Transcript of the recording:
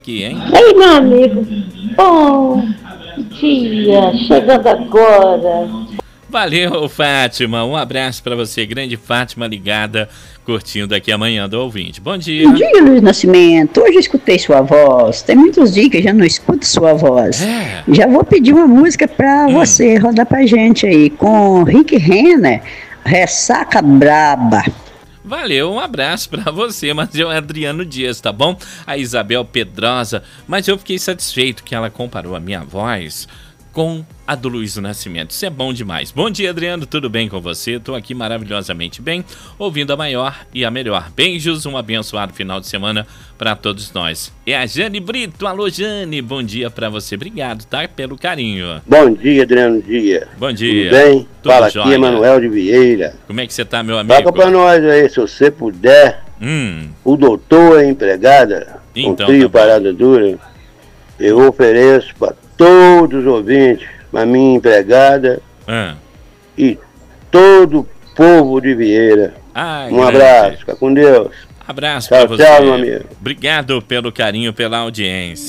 Aqui, hein? Ei, meu amigo, bom dia, chegando agora. Valeu, Fátima. Um abraço pra você, grande Fátima ligada, curtindo aqui amanhã do ouvinte. Bom dia. Bom dia, Luiz Nascimento. Hoje eu escutei sua voz. Tem muitos dias que eu já não escuto sua voz. Já vou pedir uma música pra você rodar pra gente aí, com Rick Renner, Ressaca Braba. Valeu, um abraço pra você, mas eu é Adriano Dias, tá bom? A Isabel Pedrosa, mas eu fiquei satisfeito que ela comparou a minha voz com a do Luiz Nascimento. Isso é bom demais. Bom dia, Adriano, tudo bem com você? Tô aqui maravilhosamente bem, ouvindo a maior e a melhor. Beijos, um abençoado final de semana pra todos nós. É a Jane Brito. Alô, Jane, bom dia pra você. Obrigado, tá? Pelo carinho. Bom dia, Adriano Dias. Bom dia. Tudo bem? Tudo Fala jóia. aqui, Emanuel de Vieira. Como é que você tá, meu amigo? Toca pra nós aí, se você puder. O doutor é empregada, Então, com trio tá bom. Parada Dura. Eu ofereço pra todos os ouvintes, pra minha empregada e todo o povo de Vieira. Um grande. abraço, fica com Deus. Abraço Tchau, pra você. tchau, meu amigo. Obrigado pelo carinho, pela audiência.